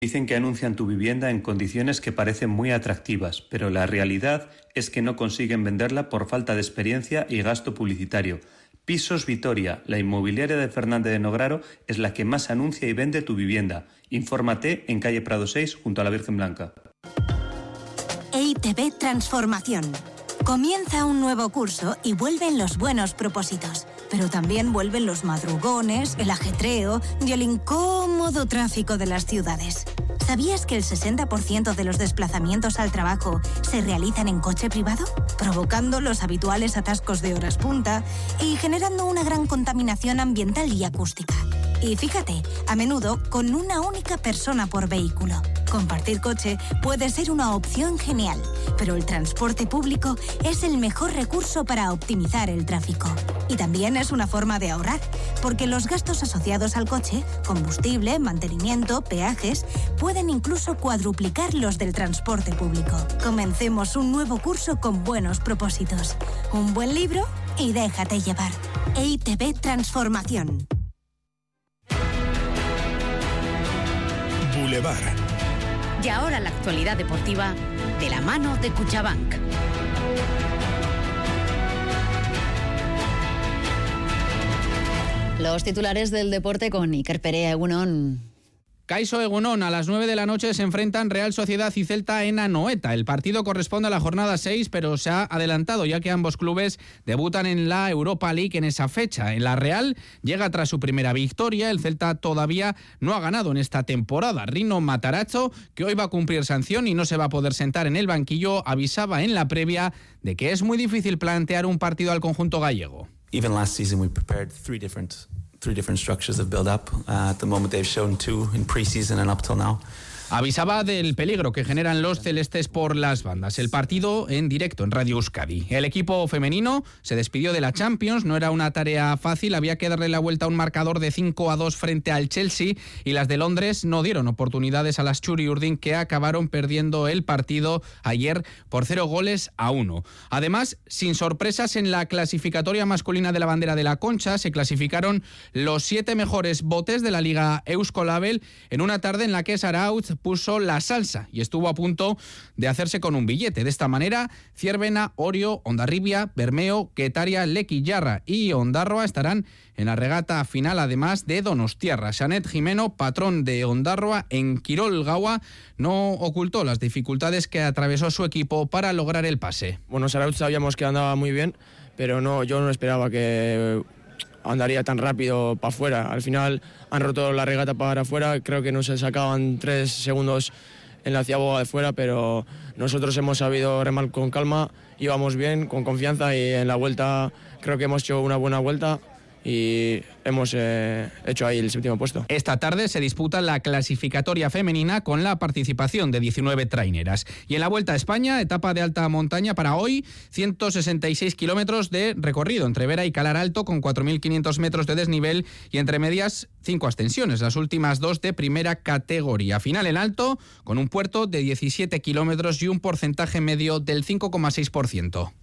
Dicen que anuncian tu vivienda en condiciones que parecen muy atractivas, pero la realidad es que no consiguen venderla por falta de experiencia y gasto publicitario. Pisos Vitoria, la inmobiliaria de Fernández de Nograro, es la que más anuncia y vende tu vivienda. Infórmate en calle Prado 6, junto a la Virgen Blanca. EITB Transformación. Comienza un nuevo curso y vuelven los buenos propósitos, pero también vuelven los madrugones, el ajetreo y el incómodo tráfico de las ciudades. ¿Sabías que el 60% de los desplazamientos al trabajo se realizan en coche privado? Provocando los habituales atascos de horas punta y generando una gran contaminación ambiental y acústica. Y fíjate, a menudo con una única persona por vehículo. Compartir coche puede ser una opción genial, pero el transporte público es el mejor recurso para optimizar el tráfico. Y también es una forma de ahorrar, porque los gastos asociados al coche, combustible, mantenimiento, peajes, pueden incluso cuadruplicar los del transporte público. Comencemos un nuevo curso con buenos propósitos. Un buen libro y déjate llevar. EITB Transformación. Boulevard. Y ahora la actualidad deportiva de la mano de Cuchabank. Los titulares del deporte con Iker Perea. Egunon. Kaixo Egunon, a las 9 de la noche se enfrentan Real Sociedad y Celta en Anoeta. El partido corresponde a la jornada 6, pero se ha adelantado ya que ambos clubes debutan en la Europa League en esa fecha. En la Real llega tras su primera victoria, el Celta todavía no ha ganado en esta temporada. Rino Matarazzo, que hoy va a cumplir sanción y no se va a poder sentar en el banquillo, avisaba en la previa de que es muy difícil plantear un partido al conjunto gallego. Even last season we prepared three different structures of build-up. At the moment they've shown two in pre-season and up till now. Avisaba del peligro que generan los celestes por las bandas. El partido en directo en Radio Euskadi. El equipo femenino se despidió de la Champions. No era una tarea fácil. Había que darle la vuelta a un marcador de 5-2 frente al Chelsea. Y las de Londres no dieron oportunidades a las Churi Urdin, que acabaron perdiendo el partido ayer por 0-1. Además, sin sorpresas en la clasificatoria masculina de la bandera de la Concha, se clasificaron los 7 mejores botes de la Liga Euskolabel en una tarde en la que Sarauz puso la salsa y estuvo a punto de hacerse con un billete. De esta manera, Ciervena, Orio, Hondarribia, Bermeo, Quetaria, Lequillarra y Ondarroa estarán en la regata final, además de Donostiarra. Xanet Jimeno, patrón de Ondarroa en Quirol Gaua, no ocultó las dificultades que atravesó su equipo para lograr el pase. Bueno, Sarauz sabíamos que andaba muy bien, pero yo no esperaba que andaría tan rápido para afuera. Al final han roto la regata para afuera, creo que nos sacaban 3 segundos en la ciaboga de fuera, pero nosotros hemos sabido remar con calma, íbamos bien, con confianza, y en la vuelta creo que hemos hecho una buena vuelta y hemos hecho ahí el 7º puesto. Esta tarde se disputa la clasificatoria femenina con la participación de 19 traineras. Y en la Vuelta a España, etapa de alta montaña para hoy, 166 kilómetros de recorrido entre Vera y Calar Alto, con 4.500 metros de desnivel y entre medias 5 ascensiones, las últimas 2 de primera categoría. Final en alto, con un puerto de 17 kilómetros y un porcentaje medio del 5,6%.